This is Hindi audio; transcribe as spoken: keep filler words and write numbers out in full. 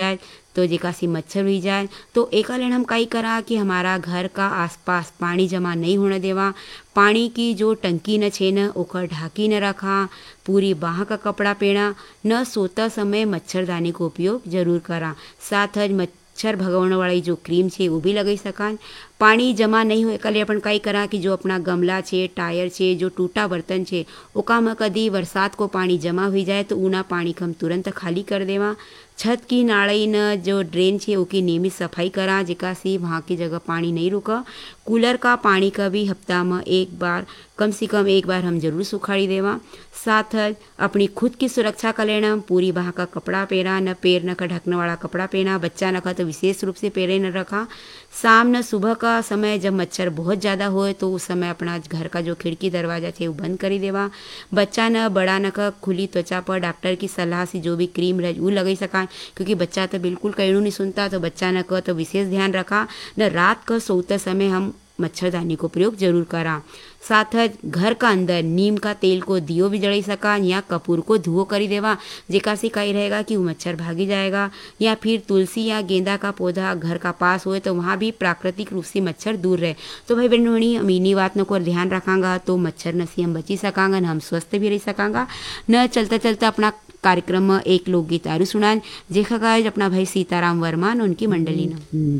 जाए तो जेका सी मच्छर हुई जाए। तो एका लेन हम कई करा कि हमारा घर का आसपास पानी जमा नहीं होने देवा। पानी की जो टंकी न छे न ओकर ढाकी न रखा। पूरी बाह का कपड़ा पहना। न सोता समय मच्छरदानी को उपयोग जरूर करा। साथ ज मच्छर भगाने वाली जो क्रीम छे वो भी लगाई सका। पानी जमा नहीं हो कले अपन कई करा कि जो अपना गमला छे, टायर छे, जो टूटा बर्तन छे ओका में कदी बरसात को पानी जमा हुई जाए तो ऊना पानी को हम तुरंत खाली कर देवा। छत की नाड़ी न जो ड्रेन छे ओकी नियमित सफाई करा जेका से वहाँ की जगह पानी नहीं रुका। कूलर का पानी का भी हफ्ता में एक बार कम से कम एक बार हम जरूर सुखाड़ी देवा। साथ अपनी खुद की सुरक्षा कर लेना। पूरी बाह का कपड़ा पहना, न पैर न का ढकने वाला कपड़ा पहना। बच्चा न का तो विशेष रूप से पहरे न रखा। शाम न सुबह का समय जब मच्छर बहुत ज़्यादा होए तो उस समय अपना घर का जो खिड़की दरवाजा थे वो बंद करी देवा। बच्चा न बड़ा न का खुली त्वचा पर डॉक्टर की सलाह से जो भी क्रीम रहे वो लगाई सका, क्योंकि बच्चा तो बिल्कुल कहूँ नहीं सुनता। तो बच्चा न का तो विशेष ध्यान रखा। न रात का सोते समय हम मच्छरदानी को प्रयोग जरूर करा। साथ घर का अंदर नीम का तेल को दियो भी जलाई सका या कपूर को धुओ करी देवा जेका से कही रहेगा कि वो मच्छर भागी जाएगा। या फिर तुलसी या गेंदा का पौधा घर का पास होए तो वहाँ भी प्राकृतिक रूप से मच्छर दूर रहे। तो भाई बहनों हम इन्हीं बात को ध्यान रखांगा तो मच्छर न से हम बची सकांगा, न हम स्वस्थ भी रह सकांगा। न चलता चलता अपना कार्यक्रम में एक लोकगीत आरू सुनान जेखा गाय अपना भाई सीताराम वर्मा उनकी मंडली न।